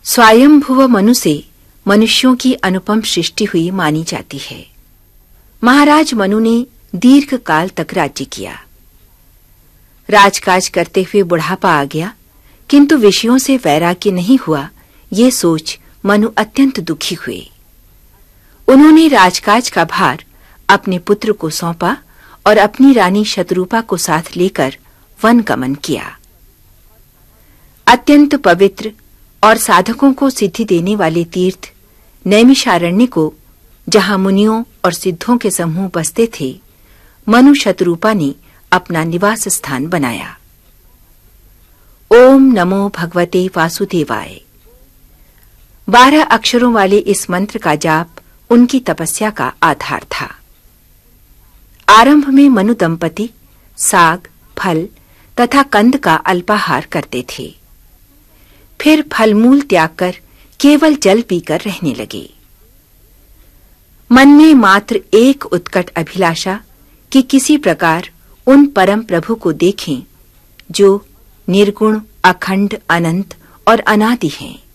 स्वयंभुव मनु से मनुष्यों की अनुपम सृष्टि हुई मानी जाती है। महाराज मनु ने दीर्घ काल तक राज्य किया। राजकाज करते हुए बुढ़ापा आ गया, किंतु विषयों से वैराग्य नहीं हुआ, ये सोच मनु अत्यंत दुखी हुए। उन्होंने राजकाज का भार अपने पुत्र को सौंपा और अपनी रानी शतरूपा को साथ लेकर वन गमन किया। अत्यंत पवित्र और साधकों को सिद्धि देने वाले तीर्थ नैमिषारण्य को, जहां मुनियों और सिद्धों के समूह बसते थे, मनु शतरूपा ने अपना निवास स्थान बनाया। ओम नमो भगवते वासुदेवाय। 12 अक्षरों वाले इस मंत्र का जाप उनकी तपस्या का आधार था। आरंभ में मनु दंपति साग, फल तथा कंद का अल्पाहार करते थे। फिर फलमूल त्याग कर केवल जल पीकर रहने लगे। मन में मात्र एक उत्कट अभिलाषा कि किसी प्रकार उन परम प्रभु को देखें जो निर्गुण, अखंड, अनंत और अनादि हैं।